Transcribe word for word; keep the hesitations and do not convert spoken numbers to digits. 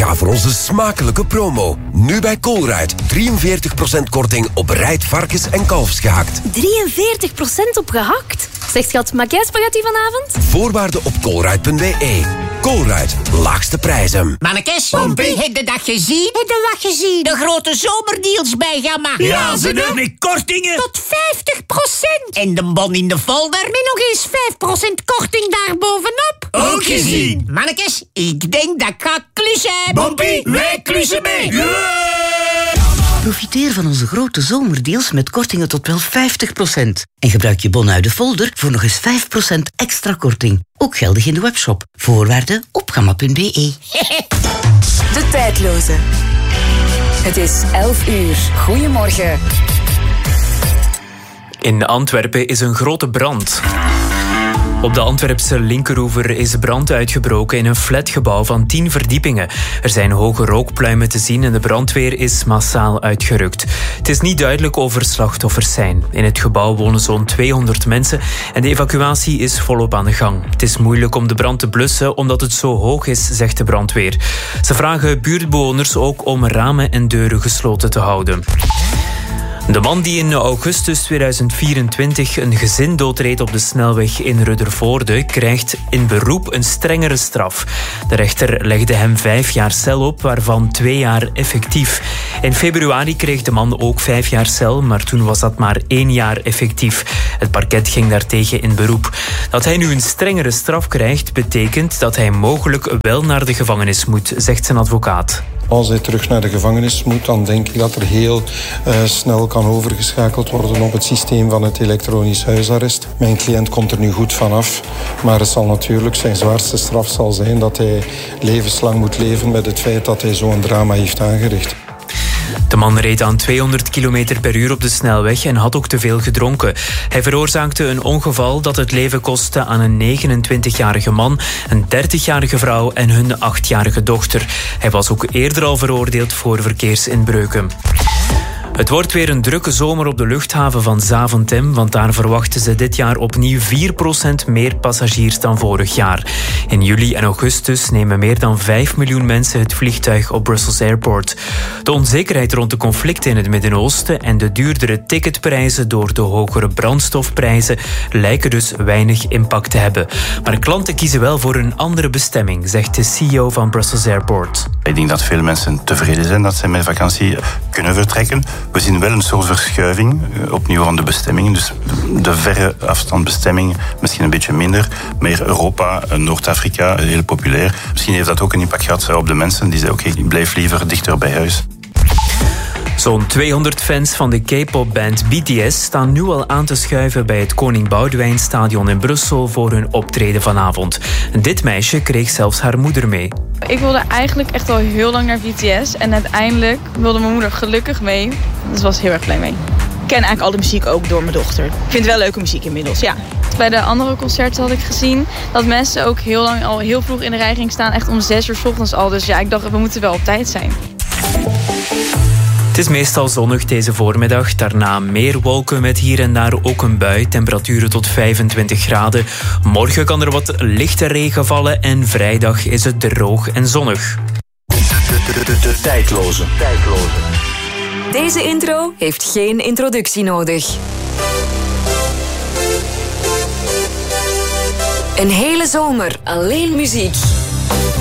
Ga voor onze smakelijke promo. Nu bij Colruyt. drieënveertig procent korting op Rijt varkens- en kalfsgehakt. drieënveertig procent op gehakt? Zeg schat, maak jij spaghetti vanavond? Voorwaarden op colruyt punt b e. Colruyt, laagste prijzen. Mannekes, Pompie, heb je dat gezien? Heb je dat gezien? De grote zomerdeals bij Gamma. Ja, ze doen met kortingen. Tot vijftig procent. En de bon in de folder met nog eens vijf procent korting daarbovenop. Ook gezien. Mannekes, ik denk dat ik ga klussen. Pompie, wij klussen mee. Yeah! Profiteer van onze grote zomerdeals met kortingen tot wel vijftig procent. En gebruik je bon uit de folder voor nog eens vijf procent extra korting. Ook geldig in de webshop. Voorwaarden op gamma punt b e. De tijdloze. Het is elf uur. Goedemorgen. In Antwerpen is een grote brand. Op de Antwerpse linkeroever is brand uitgebroken in een flatgebouw van tien verdiepingen. Er zijn hoge rookpluimen te zien en de brandweer is massaal uitgerukt. Het is niet duidelijk of er slachtoffers zijn. In het gebouw wonen zo'n tweehonderd mensen en de evacuatie is volop aan de gang. Het is moeilijk om de brand te blussen omdat het zo hoog is, zegt de brandweer. Ze vragen buurtbewoners ook om ramen en deuren gesloten te houden. De man die in augustus tweeduizend vierentwintig een gezin doodreed op de snelweg in Ruddervoorde krijgt in beroep een strengere straf. De rechter legde hem vijf jaar cel op, waarvan twee jaar effectief. In februari kreeg de man ook vijf jaar cel, maar toen was dat maar één jaar effectief. Het parket ging daartegen in beroep. Dat hij nu een strengere straf krijgt, betekent dat hij mogelijk wel naar de gevangenis moet, zegt zijn advocaat. Als hij terug naar de gevangenis moet, dan denk ik dat er heel uh, snel kan overgeschakeld worden op het systeem van het elektronisch huisarrest. Mijn cliënt komt er nu goed vanaf, maar het zal natuurlijk zijn zwaarste straf zal zijn dat hij levenslang moet leven met het feit dat hij zo'n drama heeft aangericht. De man reed aan tweehonderd kilometer per uur op de snelweg en had ook te veel gedronken. Hij veroorzaakte een ongeval dat het leven kostte aan een negenentwintigjarige man, een dertigjarige vrouw en hun achtjarige dochter. Hij was ook eerder al veroordeeld voor verkeersinbreuken. Het wordt weer een drukke zomer op de luchthaven van Zaventem, want daar verwachten ze dit jaar opnieuw vier procent meer passagiers dan vorig jaar. In juli en augustus nemen meer dan vijf miljoen mensen het vliegtuig op Brussels Airport. De onzekerheid rond de conflicten in het Midden-Oosten en de duurdere ticketprijzen door de hogere brandstofprijzen lijken dus weinig impact te hebben. Maar klanten kiezen wel voor een andere bestemming, zegt de C E O van Brussels Airport. Ik denk dat veel mensen tevreden zijn dat ze met vakantie kunnen vertrekken. We zien wel een soort verschuiving, opnieuw van de bestemmingen. Dus de verre afstandbestemming misschien een beetje minder. Meer Europa, Noord-Afrika, heel populair. Misschien heeft dat ook een impact gehad op de mensen die zeggen, oké, okay, ik blijf liever dichter bij huis. Zo'n tweehonderd fans van de K-popband B T S staan nu al aan te schuiven bij het Koning Boudewijnstadion in Brussel voor hun optreden vanavond. Dit meisje kreeg zelfs haar moeder mee. Ik wilde eigenlijk echt al heel lang naar B T S en uiteindelijk wilde mijn moeder gelukkig mee. Dus was heel erg blij mee. Ik ken eigenlijk al de muziek ook door mijn dochter. Ik vind het wel leuke muziek inmiddels, ja. Bij de andere concerten had ik gezien dat mensen ook heel lang al heel vroeg in de rij gingen staan. Echt om zes uur 's ochtends al. Dus ja, ik dacht, we moeten wel op tijd zijn. Het is meestal zonnig deze voormiddag. Daarna meer wolken met hier en daar ook een bui. Temperaturen tot vijfentwintig graden. Morgen kan er wat lichte regen vallen. En vrijdag is het droog en zonnig. De, de, de, de tijdloze. tijdloze. Deze intro heeft geen introductie nodig. Een hele zomer alleen muziek.